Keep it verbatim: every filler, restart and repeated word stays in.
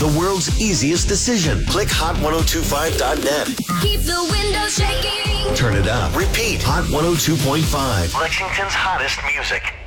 the world's easiest decision. Click hot ten twenty-five dot net. Keep the windows shaking. Turn it up. Repeat. Hot one oh two point five. Lexington's hottest music.